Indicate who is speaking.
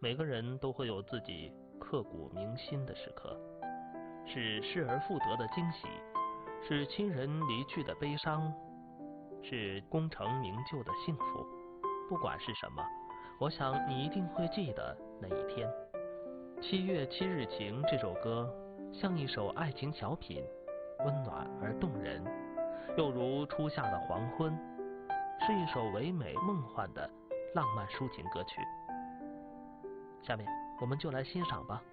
Speaker 1: 每个人都会有自己刻骨铭心的时刻，是失而复得的惊喜，是亲人离去的悲伤，是功成名就的幸福。不管是什么，我想你一定会记得那一天。7月7日晴这首歌像一首爱情小品，温暖而动人，又如初夏的黄昏，是一首唯美梦幻的浪漫抒情歌曲。下面我们就来欣赏吧。